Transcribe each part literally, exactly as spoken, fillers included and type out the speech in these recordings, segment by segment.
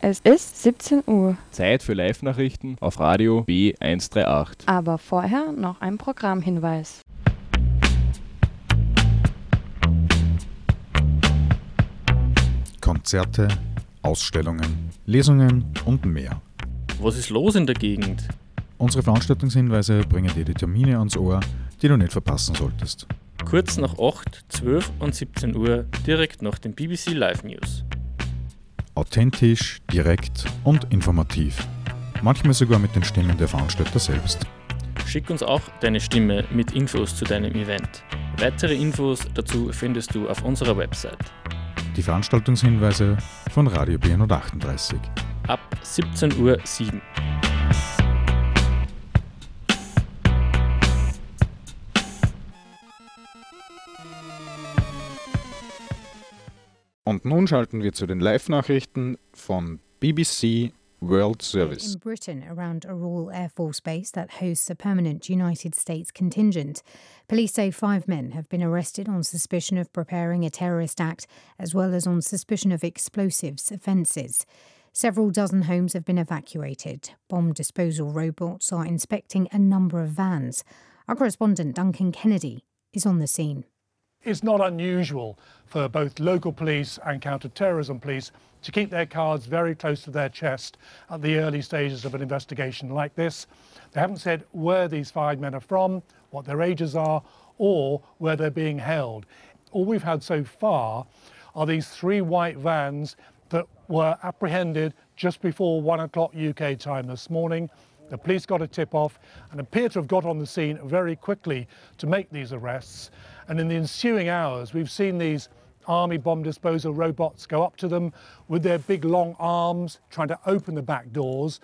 Es ist siebzehn Uhr. Zeit für Live-Nachrichten auf Radio B hundertachtunddreißig. Aber vorher noch ein Programmhinweis. Konzerte, Ausstellungen, Lesungen und mehr. Was ist los in der Gegend? Unsere Veranstaltungshinweise bringen dir die Termine ans Ohr, die du nicht verpassen solltest. Kurz nach acht, zwölf und siebzehn Uhr, direkt nach den B B C Live News. Authentisch, direkt und informativ. Manchmal sogar mit den Stimmen der Veranstalter selbst. Schick uns auch deine Stimme mit Infos zu deinem Event. Weitere Infos dazu findest du auf unserer Website. Die Veranstaltungshinweise von Radio B hundertachtunddreißig. Ab siebzehn Uhr sieben. Und nun schalten wir zu den Live-Nachrichten von B B C World Service. In Britain, around a Royal Air Force base that hosts a permanent United States contingent, police say five men have been arrested on suspicion of preparing a terrorist act, as well as on suspicion of explosives offences. Several dozen homes have been evacuated. Bomb disposal robots are inspecting a number of vans. Our correspondent Duncan Kennedy is on the scene. It's not unusual for both local police and counter-terrorism police to keep their cards very close to their chest at the early stages of an investigation like this. They haven't said where these five men are from, what their ages are, or where they're being held. All we've had so far are these three white vans that were apprehended just before one o'clock U K time this morning. The police got a tip-off and appear to have got on the scene very quickly to make these arrests. And in the ensuing hours, we've seen these army bomb disposal robots go up to them with their big long arms, trying to open the back doors.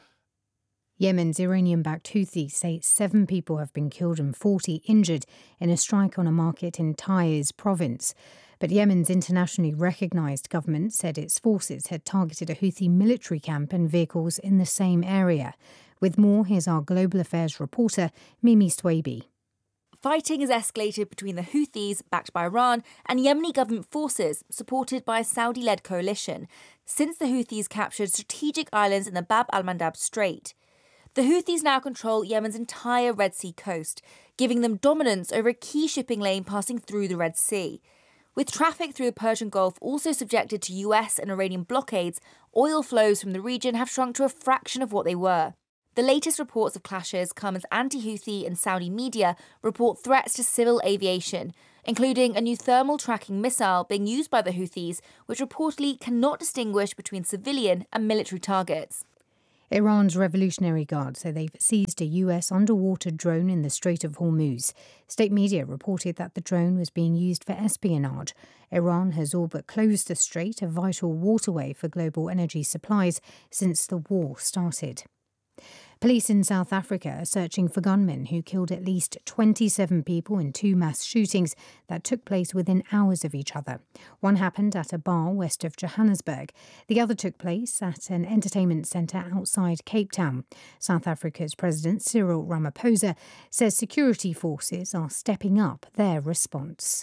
Yemen's Iranian-backed Houthis say seven people have been killed and forty injured in a strike on a market in Taiz province. But Yemen's internationally recognised government said its forces had targeted a Houthi military camp and vehicles in the same area. With more, here's our global affairs reporter, Mimi Swaby. Fighting has escalated between the Houthis, backed by Iran, and Yemeni government forces, supported by a Saudi-led coalition, since the Houthis captured strategic islands in the Bab al-Mandab Strait. The Houthis now control Yemen's entire Red Sea coast, giving them dominance over a key shipping lane passing through the Red Sea. With traffic through the Persian Gulf also subjected to U S and Iranian blockades, oil flows from the region have shrunk to a fraction of what they were. The latest reports of clashes come as anti-Houthi and Saudi media report threats to civil aviation, including a new thermal tracking missile being used by the Houthis, which reportedly cannot distinguish between civilian and military targets. Iran's Revolutionary Guard say they've seized a U S underwater drone in the Strait of Hormuz. State media reported that the drone was being used for espionage. Iran has all but closed the strait, a vital waterway for global energy supplies, since the war started. Police in South Africa are searching for gunmen who killed at least twenty-seven people in two mass shootings that took place within hours of each other. One happened at a bar west of Johannesburg. The other took place at an entertainment centre outside Cape Town. South Africa's President Cyril Ramaphosa says security forces are stepping up their response.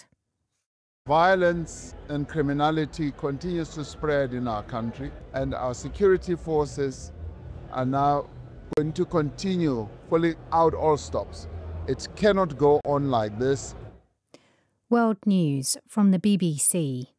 Violence and criminality continues to spread in our country, and our security forces are now going to continue pulling out all stops. It cannot go on like this. World News from the B B C.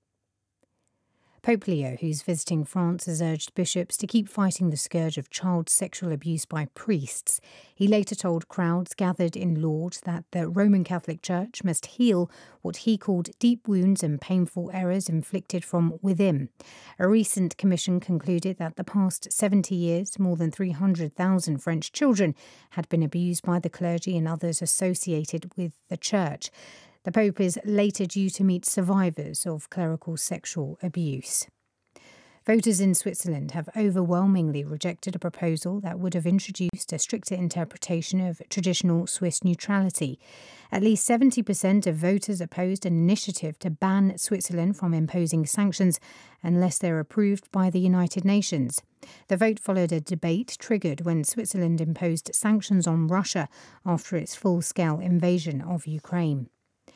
Pope Leo, who's visiting France, has urged bishops to keep fighting the scourge of child sexual abuse by priests. He later told crowds gathered in Lourdes that the Roman Catholic Church must heal what he called deep wounds and painful errors inflicted from within. A recent commission concluded that the past seventy years, more than three hundred thousand French children had been abused by the clergy and others associated with the Church. The Pope is later due to meet survivors of clerical sexual abuse. Voters in Switzerland have overwhelmingly rejected a proposal that would have introduced a stricter interpretation of traditional Swiss neutrality. At least seventy percent of voters opposed an initiative to ban Switzerland from imposing sanctions unless they're approved by the United Nations. The vote followed a debate triggered when Switzerland imposed sanctions on Russia after its full-scale invasion of Ukraine.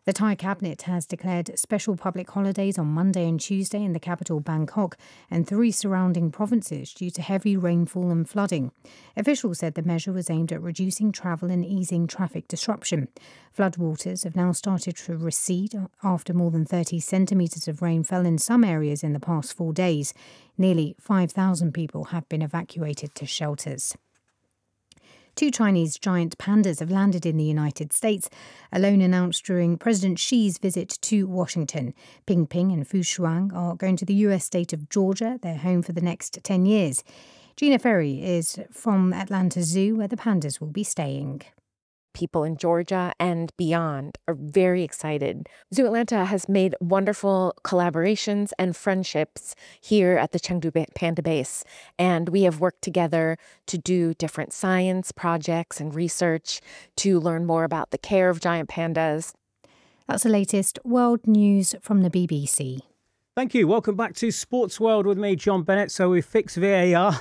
The Thai cabinet has declared special public holidays on Monday and Tuesday in the capital Bangkok and three surrounding provinces due to heavy rainfall and flooding. Officials said the measure was aimed at reducing travel and easing traffic disruption. Floodwaters have now started to recede after more than thirty centimetres of rain fell in some areas in the past four days. Nearly five thousand people have been evacuated to shelters. Two Chinese giant pandas have landed in the United States, a loan announced during President Xi's visit to Washington. Ping Ping and Fu Shuang are going to the U S state of Georgia, their home for the next ten years. Gina Ferry is from Atlanta Zoo, where the pandas will be staying. People in Georgia and beyond are very excited. Zoo Atlanta has made wonderful collaborations and friendships here at the Chengdu Panda Base, and we have worked together to do different science projects and research to learn more about the care of giant pandas. That's the latest world news from the B B C. Thank you. Welcome back to Sports World with me, John Bennett. So we fix V A R.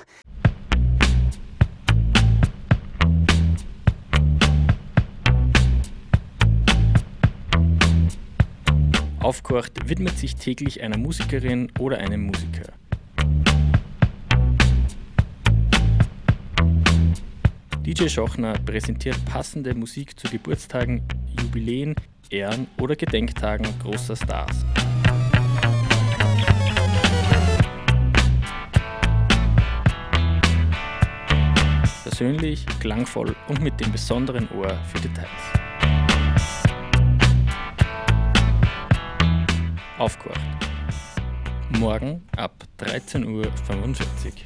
Aufgehört widmet sich täglich einer Musikerin oder einem Musiker. D J Schochner präsentiert passende Musik zu Geburtstagen, Jubiläen, Ehren oder Gedenktagen großer Stars. Persönlich, klangvoll und mit dem besonderen Ohr für Details. Aufgehört. Morgen ab dreizehn Uhr fünfundvierzig.